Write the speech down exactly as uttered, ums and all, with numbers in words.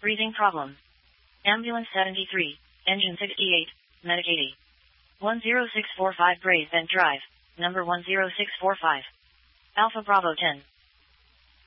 Breathing problem. Ambulance seventy-three, engine sixty-eight, medic eighty. one zero six four five Brave Bend Drive, number one zero six four five. Alpha Bravo ten.